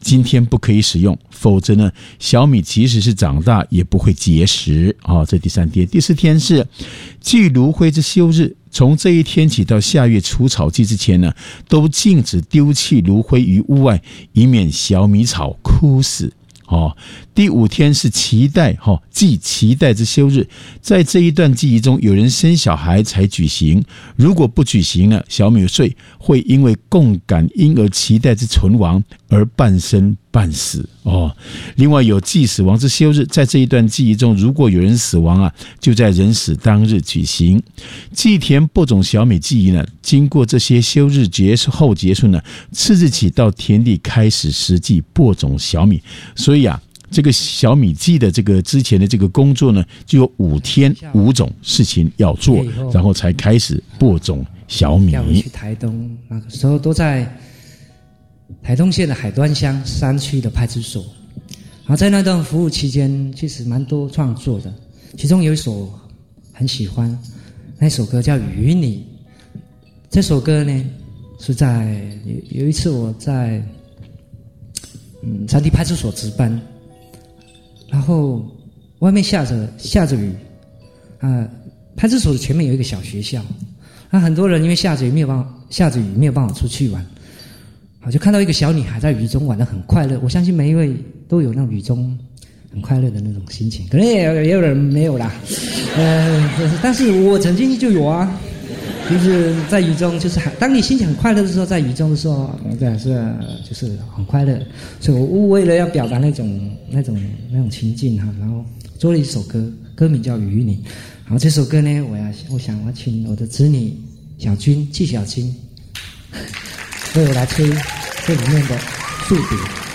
今天不可以使用，否则呢，小米即使是长大也不会结实。这第3天。第4天是祭炉灰之休日，从这一天起到下月除草季之前呢，都禁止丢弃炉灰于屋外，以免小米草枯死。第5天是期待祭期待之休日，在这一段记忆中，有人生小孩才举行，如果不举行呢，小米岁会因为共感婴儿期待之存亡而半生半死。另外有祭死亡之休日，在这一段记忆中，如果有人死亡就在人死当日举行。祭田播种小米记忆呢，经过这些休日结束呢，次日起到田地开始实际播种小米。所以这个小米祭的这个之前的这个工作呢，就有5天5种事情要做，然后才开始播种小米。 去台东，那个时候都在台东县的海端乡山区的派出所。然后在那段服务期间，其实蛮多创作的，其中有一首很喜欢，那首歌叫《与你》。这首歌呢，是在有一次我在山地派出所值班，然后外面下着雨，派出所的前面有一个小学校，很多人因为下着雨没有办法出去玩，就看到一个小女孩在雨中玩得很快乐。我相信每一位都有那种雨中很快乐的那种心情，可能也有人没有啦，但是我曾经就有啊。就是在雨中，就是当你心情很快乐的时候，在雨中的时候，就是很快乐。所以我为了要表达那种情境然后做了一首歌，歌名叫《与你》。然后这首歌呢，我想请我的子女季小军为我来吹这里面的竖笛。